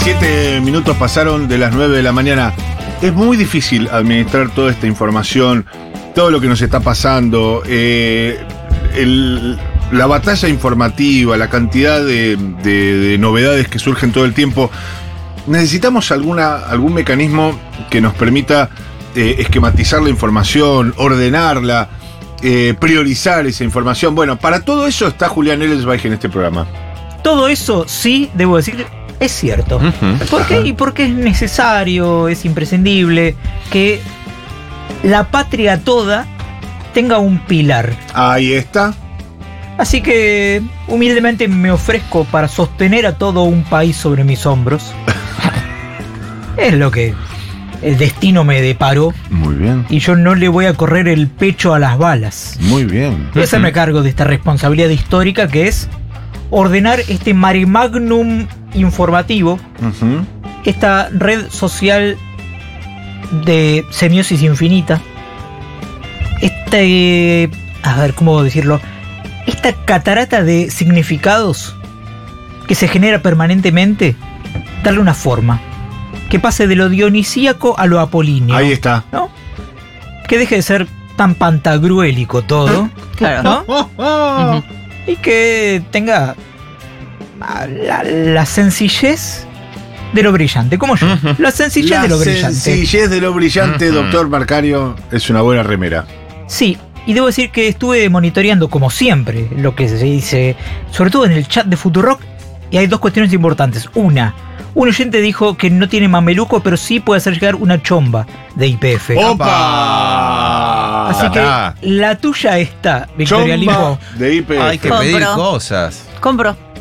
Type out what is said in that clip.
17 minutos pasaron de las 9 de la mañana. Es muy difícil administrar toda esta información, todo lo que nos está pasando, la batalla informativa, la cantidad de novedades que surgen todo el tiempo. Necesitamos algún mecanismo que nos permita esquematizar la información, ordenarla, priorizar esa información. Bueno, para todo eso está Julián Ellsweig en este programa. Todo eso, sí, debo decir, es cierto. ¿Por qué? Y porque es necesario, es imprescindible que la patria toda tenga un pilar. Ahí está. Así que humildemente me ofrezco para sostener a todo un país sobre mis hombros. Es lo que el destino me deparó. Muy bien. Y yo no le voy a correr el pecho a las balas. Muy bien. Voy a hacerme cargo de esta responsabilidad histórica que es ordenar este mare magnum informativo, esta red social de semiosis infinita, a ver, ¿cómo decirlo? Esta catarata de significados que se genera permanentemente, darle una forma, que pase de lo dionisíaco a lo apolíneo. Ahí está. ¿No? Que deje de ser tan pantagruélico todo. Claro. ¿No? Y que tenga la sencillez de lo brillante, como yo. La sencillez de lo brillante. La sencillez de lo brillante, doctor Marcario, es una buena remera. Sí, y debo decir que estuve monitoreando, como siempre, lo que se dice, sobre todo en el chat de Futurock, y hay dos cuestiones importantes. Una, un oyente dijo que no tiene mameluco, pero sí puede hacer llegar una chomba de YPF. ¡Opa! Así que la tuya está, Victoria Limpo. De YPF. Hay que pedir cosas. Compro.